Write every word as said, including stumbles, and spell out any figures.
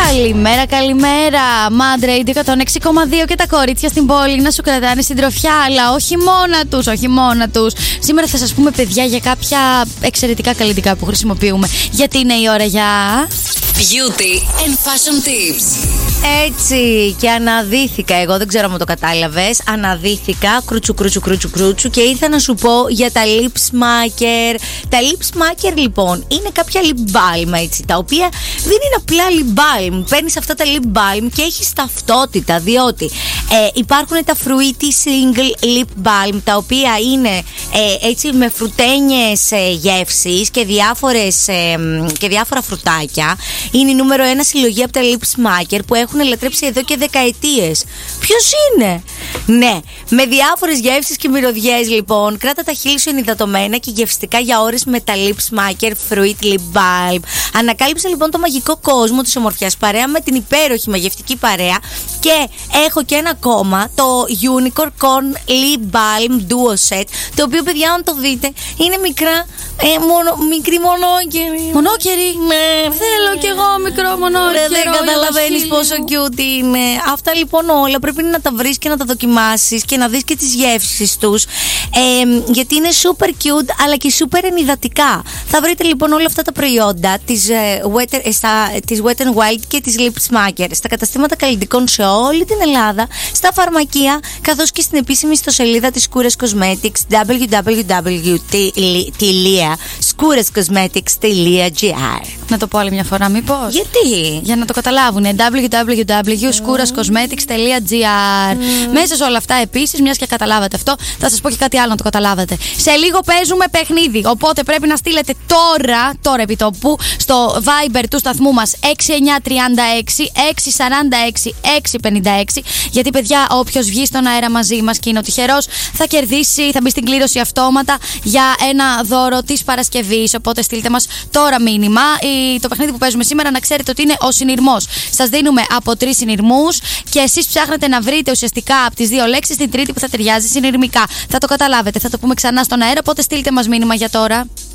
Καλημέρα, καλημέρα. Μάντρε, εκατόν έξι κόμμα δύο και τα κορίτσια στην πόλη να σου κρατάνε συντροφιά, αλλά όχι μόνα τους, όχι μόνα τους. Σήμερα θα σας πούμε, παιδιά, για κάποια εξαιρετικά καλλιτικά που χρησιμοποιούμε. Γιατί είναι η ώρα για Beauty and Fashion Tips. Έτσι, και αναδύθηκα εγώ, δεν ξέρω αν το κατάλαβες. Αναδύθηκα, κρούτσου κρούτσου κρούτσου κρούτσου, και ήρθα να σου πω για τα lip smacker. Τα lip smacker, λοιπόν, είναι κάποια lip balm, έτσι, τα οποία δεν είναι απλά lip balm. Παίρνεις αυτά τα lip balm και έχεις ταυτότητα, διότι ε, υπάρχουν τα fruity single lip balm, τα οποία είναι ε, έτσι με φρουτένιες ε, γεύσεις και, διάφορες, ε, και διάφορα φρουτάκια. Είναι η νούμερο ένα συλλογή από τα lip smacker που έχουν λατρέψει εδώ και δεκαετίες. Ποιος είναι? Ναι, με διάφορες γεύσεις και μυρωδιές, λοιπόν. Κράτα τα χείλη σου ενυδατωμένα και γευστικά για ώρες με τα lip smacker fruit lip balm. Ανακάλυψα λοιπόν το μαγικό κόσμο της ομορφιάς παρέα με την υπέροχη μαγευτική παρέα. Και έχω και ένα ακόμα, το Unicorn Corn Lip Balm Duo Set, το οποίο, παιδιά, αν το δείτε, είναι μικρά, ε, μονο, μικρή μονόκερη. Μονόκερη? Ναι. Θέλω κι εγώ μικρό μονόκερο. Δεν καταλαβαίνεις πόσο cute είναι. Αυτά λοιπόν όλα πρέπει να τα βρεις και να τα δοκιμάσεις και να δεις και τις γεύσεις τους, ε, γιατί είναι super cute αλλά και super ενυδατικά. Θα βρείτε λοιπόν όλα αυτά τα προϊόντα της, ε, Wet, ε, στα, της Wet n Wild και της Lip Smacker στα καταστήματα καλλιτικών σε όλη την Ελλάδα, στα φαρμακεία, καθώς και στην επίσημη ιστοσελίδα της Skouras Cosmetics double-u double-u double-u τελεία skouras cosmetics τελεία gr. Να το πω άλλη μια φορά, μήπως? Γιατί? Για να το καταλάβουν. double-u double-u double-u τελεία skouras cosmetics τελεία gr. Mm. Μέσα σε όλα αυτά, επίσης, μιας και καταλάβατε αυτό, θα σας πω και κάτι άλλο να το καταλάβατε. Σε λίγο παίζουμε παιχνίδι. Οπότε πρέπει να στείλετε τώρα, τώρα επί τόπου, στο Viber του σταθμού μας έξι εννιά τρία έξι έξι τέσσερα έξι έξι πέντε έξι. Γιατί, παιδιά, όποιος βγει στον αέρα μαζί μας και είναι ο τυχερός, θα κερδίσει, θα μπει στην κλήρωση αυτόματα για ένα δώρο της Παρασκευής. Οπότε στείλτε μας τώρα μήνυμα. Το παιχνίδι που παίζουμε σήμερα, να ξέρετε ότι είναι ο συνειρμός. Σας δίνουμε από τρεις συνειρμούς και εσείς ψάχνετε να βρείτε ουσιαστικά από τις δύο λέξεις την τρίτη που θα ταιριάζει συνειρμικά. Θα το καταλάβετε, θα το πούμε ξανά στον αέρα. Οπότε στείλτε μας μήνυμα για τώρα.